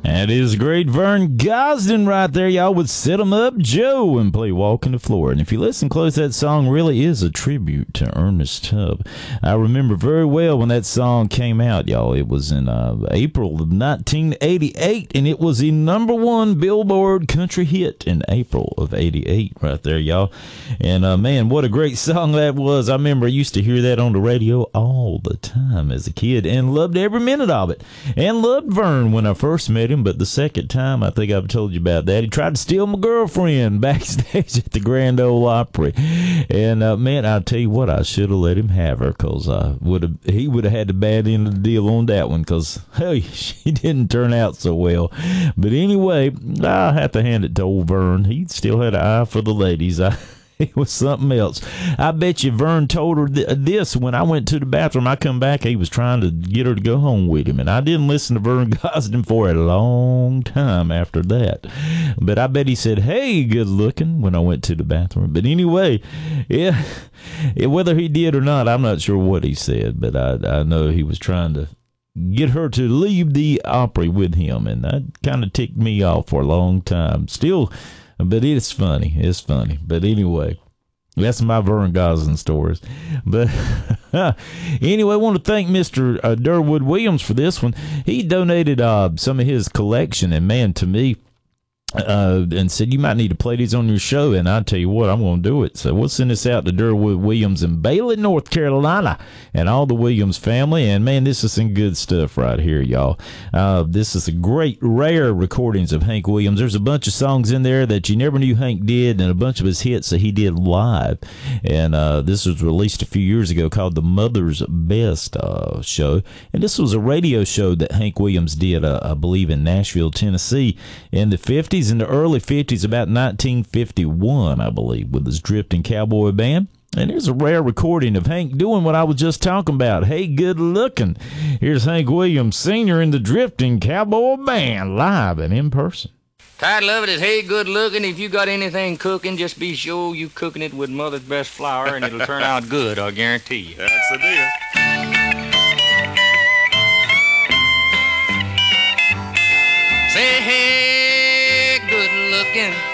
That is great Vern Gosdin right there, y'all, with Set 'em Up Joe and play Walking the Floor. And if you listen close, that song really is a tribute to Ernest Tubb. I remember very well when that song came out, y'all. It was in April of 1988, and it was the #1 Billboard country hit in April of 88 right there, y'all. And, man, what a great song that was. I remember I used to hear that on the radio all the time as a kid and loved every minute of it. And loved Vern when I first met him, but the second time, I think I've told you about that, he tried to steal my girlfriend backstage at the Grand Ole Opry. And, man, I'll tell you what, I should have let him have her, because he would have had the bad end of the deal on that one, because, hey, she didn't turn out so well. But anyway, I have to hand it to old Vern. He still had an eye for the ladies. It was something else. I bet you Vern told her this when I went to the bathroom. I come back, he was trying to get her to go home with him, and I didn't listen to Vern Gosdin for a long time after that. But I bet he said, "Hey, good looking," when I went to the bathroom. But anyway, yeah, whether he did or not, I'm not sure what he said, but I know he was trying to get her to leave the Opry with him, and that kind of ticked me off for a long time. Still, but it's funny. It's funny. But anyway, that's my Vern Gosdin stories. But anyway, I want to thank Mr. Durwood Williams for this one. He donated some of his collection, and man, to me, and said, you might need to play these on your show, and I tell you what, I'm going to do it. So we'll send this out to Durwood Williams in Bailey, North Carolina, and all the Williams family. And man, this is some good stuff right here, y'all. This is a great, rare recordings of Hank Williams. There's a bunch of songs in there that you never knew Hank did, and a bunch of his hits that he did live. And this was released a few years ago, called the Mother's Best show. And this was a radio show that Hank Williams did, I believe, in Nashville, Tennessee, in the 50s. In the early 50s, about 1951, I believe, with his Drifting Cowboy Band. And here's a rare recording of Hank doing what I was just talking about. Hey, good looking. Here's Hank Williams Sr. in the Drifting Cowboy Band, live and in person. Title of it is Hey, Good Looking. If you got anything cooking, just be sure you cooking it with Mother's Best flour, and it'll turn out good, I guarantee you. That's the deal. Say, hey, good looking.